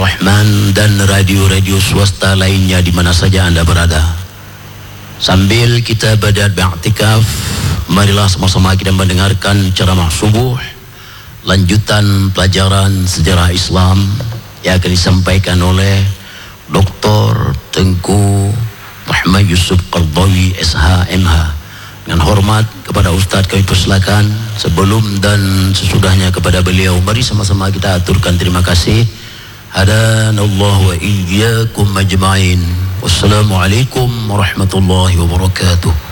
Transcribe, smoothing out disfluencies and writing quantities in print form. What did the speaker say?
Rahman dan radio-radio swasta lainnya di mana saja Anda berada. Sambil kita beriktikaf, marilah sama-sama kita mendengarkan ceramah subuh lanjutan pelajaran sejarah Islam yang akan disampaikan oleh Dr. Tengku Muhammad Yusuf Qardawi SH MH. Dengan hormat kepada Ustaz kami persilakan, sebelum dan sesudahnya kepada beliau, mari sama-sama kita aturkan terima kasih. Hadanallahu wa iyyakum ajma'in. Wassalamualaikum warahmatullahi wabarakatuh.